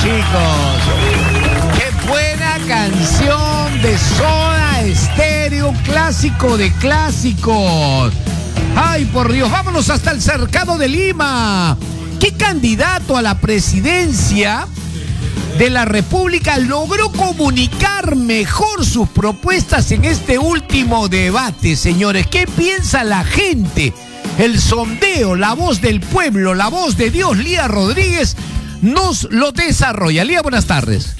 chicos. Qué buena canción de Soda Stereo, un clásico de clásicos. Ay, por Dios, vámonos hasta el Cercado de Lima. ¿Qué candidato a la presidencia de la República logró comunicar mejor sus propuestas en este último debate, señores? ¿Qué piensa la gente? El sondeo, la voz del pueblo, la voz de Dios, Lía Rodríguez, nos lo desarrolla. Lía, buenas tardes.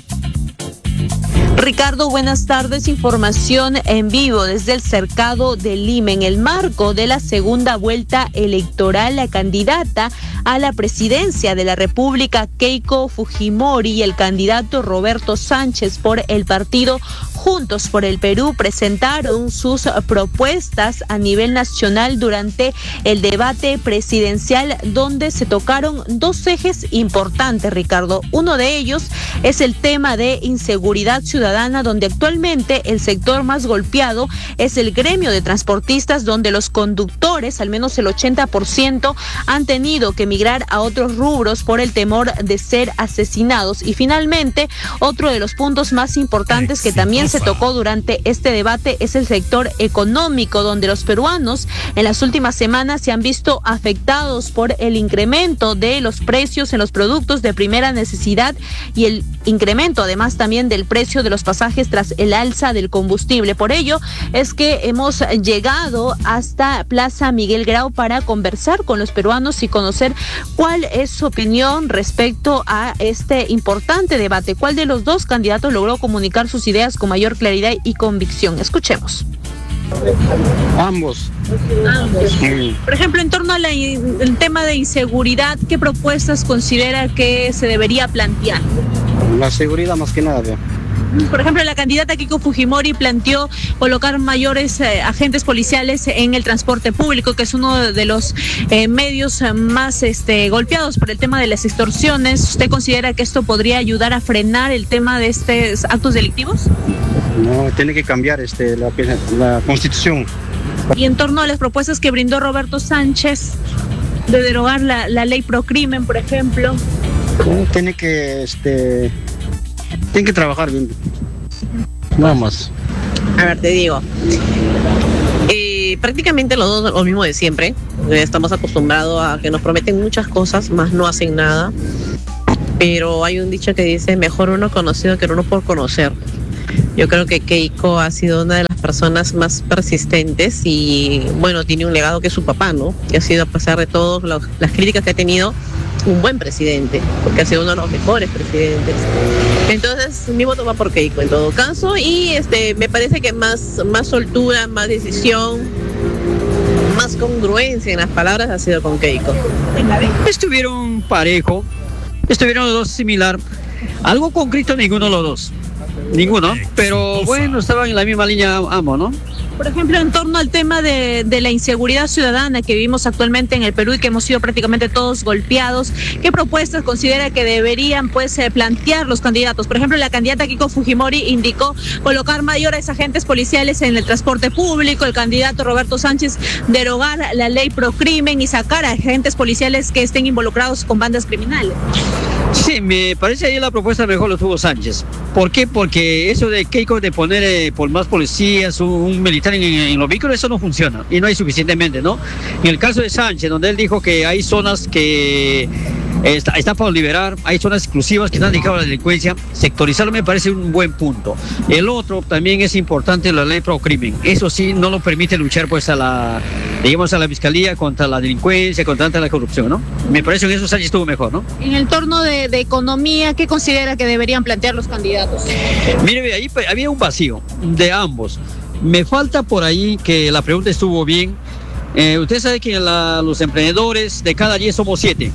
Ricardo, buenas tardes. Información en vivo desde el Cercado de Lima. En el marco de la segunda vuelta electoral, la candidata a la presidencia de la República, Keiko Fujimori, y el candidato Roberto Sánchez por el partido Juntos por el Perú presentaron sus propuestas a nivel nacional durante el debate presidencial, donde se tocaron dos ejes importantes, Ricardo. Uno de ellos es el tema de inseguridad ciudadana, donde actualmente el sector más golpeado es el gremio de transportistas, donde los conductores, al menos el 80%, han tenido que migrar a otros rubros por el temor de ser asesinados. Y finalmente, otro de los puntos más importantes que también se tocó durante este debate es el sector económico, donde los peruanos en las últimas semanas se han visto afectados por el incremento de los precios en los productos de primera necesidad y el incremento además también del precio de los pasajes tras el alza del combustible. Por ello es que hemos llegado hasta Plaza Miguel Grau para conversar con los peruanos y conocer cuál es su opinión respecto a este importante debate. ¿Cuál de los dos candidatos logró comunicar sus ideas con mayor claridad y convicción? Escuchemos. Ambos. Sí. Por ejemplo, en torno al tema de inseguridad, ¿qué propuestas considera que se debería plantear? La seguridad más que nada. Por ejemplo, la candidata Keiko Fujimori planteó colocar mayores agentes policiales en el transporte público, que es uno de los medios más golpeados por el tema de las extorsiones. ¿Usted considera que esto podría ayudar a frenar el tema de estos actos delictivos? No, tiene que cambiar la Constitución. Y en torno a las propuestas que brindó Roberto Sánchez de derogar la ley Procrimen, por ejemplo. Tiene que trabajar bien. Nada más. A ver, te digo. Prácticamente los dos lo mismo de siempre. Estamos acostumbrados a que nos prometen muchas cosas, más no hacen nada. Pero hay un dicho que dice, mejor uno conocido que uno por conocer. Yo creo que Keiko ha sido una de las personas más persistentes y, bueno, tiene un legado que es su papá, ¿no? Que ha sido, a pesar de todas las críticas que ha tenido, un buen presidente, porque ha sido uno de los mejores presidentes. Entonces, mi voto va por Keiko en todo caso, y me parece que más soltura, más decisión, más congruencia en las palabras ha sido con Keiko. Estuvieron parejo, estuvieron los dos similar. Algo concreto ninguno de los dos. Ninguno, pero bueno, estaban en la misma línea ambos, ¿no? Por ejemplo, en torno al tema de la inseguridad ciudadana que vivimos actualmente en el Perú y que hemos sido prácticamente todos golpeados, ¿qué propuestas considera que deberían plantear los candidatos? Por ejemplo, la candidata Keiko Fujimori indicó colocar mayores agentes policiales en el transporte público, el candidato Roberto Sánchez derogar la ley Procrimen y sacar a agentes policiales que estén involucrados con bandas criminales. Sí, me parece ahí la propuesta mejor lo tuvo Sánchez. ¿Por qué? Porque eso de Keiko de poner por más policías, un militar en los vehículos, eso no funciona y no hay suficientemente, ¿no? En el caso de Sánchez, donde él dijo que hay zonas que está para liberar, hay zonas exclusivas que están dedicadas a la delincuencia, sectorizarlo me parece un buen punto. El otro también es importante, la ley Procrimen. Eso sí no lo permite luchar pues a la fiscalía contra la delincuencia, contra la corrupción, ¿no? Me parece que eso Sánchez estuvo mejor, ¿no? En el torno de economía, ¿qué considera que deberían plantear los candidatos? Mire, ahí había un vacío de ambos. Me falta por ahí que la pregunta estuvo bien. Usted sabe que los emprendedores de cada 10 somos 7.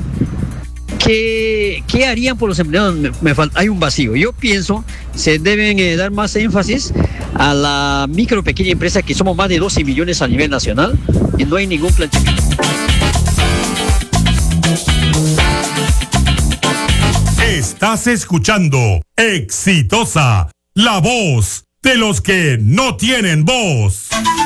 ¿Qué harían por los empleados? Hay un vacío. Yo pienso se deben dar más énfasis a la micro pequeña empresa, que somos más de 12 millones a nivel nacional y no hay ningún planteamiento. Estás escuchando Exitosa, la voz de los que no tienen voz.